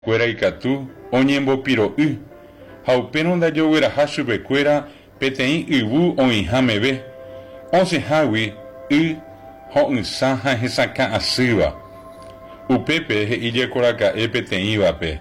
Cuera ikatu oñembopiro'y ha upérõ ndajogueraha chupekuéra peteĩ yvu oĩhameve osẽhágui y ho'ysã ha hesakã asýva. Upépe he'íjekoraka'e peteĩvape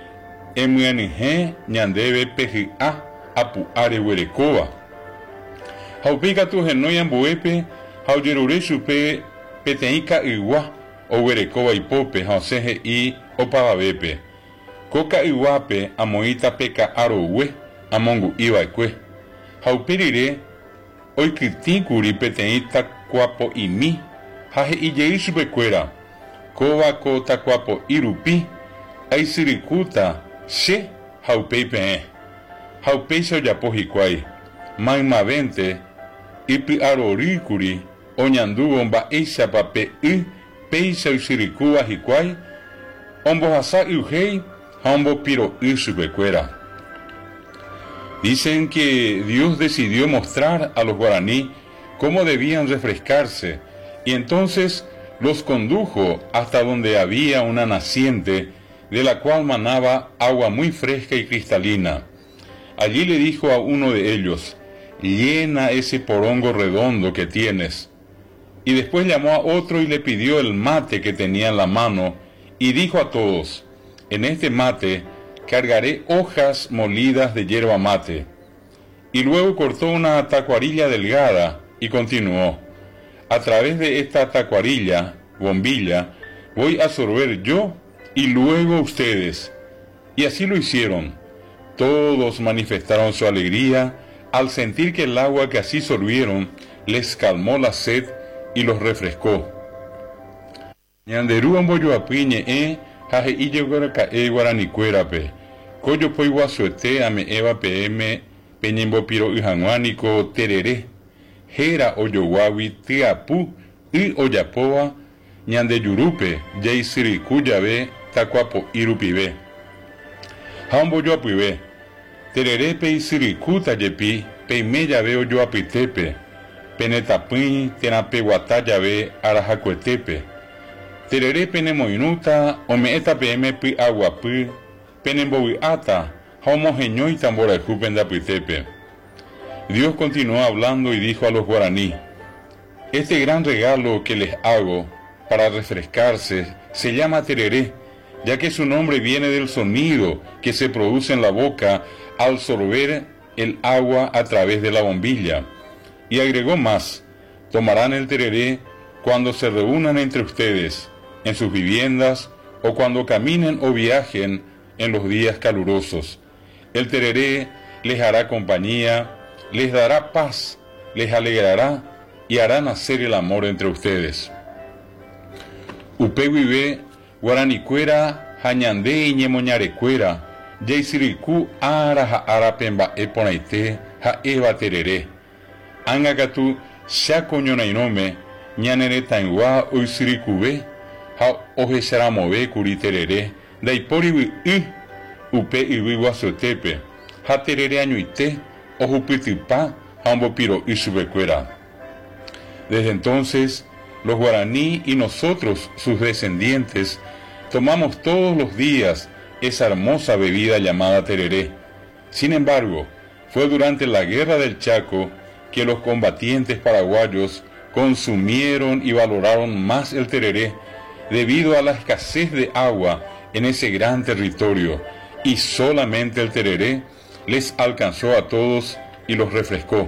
emyanyhẽ ñandéve pehy'a apu'ã reguerekóva. Ha upéi katu henói ambuépe ha ojerure chupe peteĩ ka'ygua oguerekóva ipópe ha osẽ he'i opavavépe. Ko ka'yguápe amoĩta pe ka'arogue amongu'íva'ekue. Ha upe rire oikytĩkuri peteĩ takuapo'imi ha he'ijey chupekuéra kóva ko takuapo'i rupi aisyrykúta che ha upéi peẽ. Ha upéicha ojapo hikuái maymavénte ipy'arorýkuri oñandúvo mba'éichapa pe y péicha oisyrykúva hikuái ombohasa yhéi ha ombopiro'y chupekuéra. Dicen que Dios decidió mostrar a los guaraní cómo debían refrescarse y entonces los condujo hasta donde había una naciente de la cual manaba agua muy fresca y cristalina. Allí le dijo a uno de ellos: llena ese porongo redondo que tienes. Y después llamó a otro y le pidió el mate que tenía en la mano y dijo a todos: en este mate cargaré hojas molidas de yerba mate. Y luego cortó una tacuarilla delgada y continuó: a través de esta tacuarilla, bombilla, voy a sorber yo y luego ustedes. Y así lo hicieron. Todos manifestaron su alegría al sentir que el agua que así sorbieron les calmó la sed y los refrescó. Ñanderu amboyoapyñe'ẽ ha he'íjekoraka'e guaranicuérape kojopói guasuete ame'ẽva peẽme pe ñembopiro'y hag̃uániko terere héra ojoguágui tyapu y ojapóva ñandejurúpe jaisyryku jave takuapo'i rupive. Ha ombojoapyve terere pe isyrykúta jepi peime jave ojoapytépe penetapỹi térãpeguata jave arahakuetépe. Terere penemoirũta ome'ẽta peẽme py'aguapy penembovy'áta ha omoheñóita mborayhu pendapytépe. Dios continuó hablando y dijo a los guaraní: este gran regalo que les hago para refrescarse se llama tereré, ya que su nombre viene del sonido que se produce en la boca al sorber el agua a través de la bombilla. Y agregó más: tomarán el tereré cuando se reúnan entre ustedes, en sus viviendas o cuando caminen o viajen en los días calurosos. El tereré les hará compañía, les dará paz, les alegrará y hará nacer el amor entre ustedes. Upeguive guaranicuéra hañande iñemoñarecuéra jaisyrykú ára ha ára pemba'e porãite ha'éva tereré. Ág̃akatu chákoñorairõme ñaneretãygua oisyrykuve ha ohecharamovékuri terere ndaipórivi y upe yvy guasuetépe ha terere añuite ohupytypa ha ombopiro'y chupekuéra. Desde entonces los guaraní y nosotros, sus descendientes, tomamos todos los días esa hermosa bebida llamada tereré. Sin embargo, fue durante la Guerra del Chaco que los combatientes paraguayos consumieron y valoraron más el tereré debido a la escasez de agua en ese gran territorio, y solamente el tereré les alcanzó a todos y los refrescó.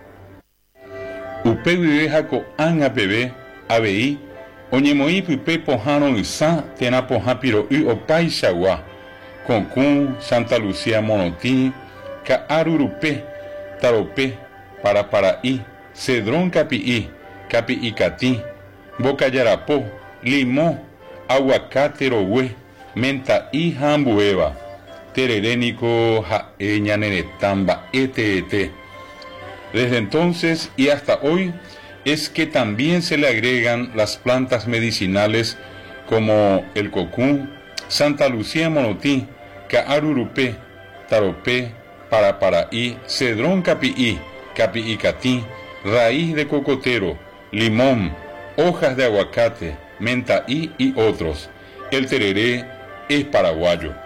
Upeguive hako'ãngapeve avei oñemoĩpype pohãrõ ysã térã pohã piro'y opaichagua Kokũ, Santa Lucía Morotĩ, Ka'arurupe, Tarope, Parapara'i, Cedrón Kapi'i, Kapi'ikatĩ, Mbokajarapó, Limón, aguacate rogue, menta'i ha ambuéva, tereréniko ha'e ñaneretã mba'eteete. Desde entonces y hasta hoy es que también se le agregan las plantas medicinales como el cocú, Santa Lucía Morotĩ, Ka'arurupe, Tarope, Parapara'i, Cedrón Kapi'i, Kapi'ikatĩ, raíz de cocotero, limón, hojas de aguacate, mentaí y otros. El tereré es paraguayo.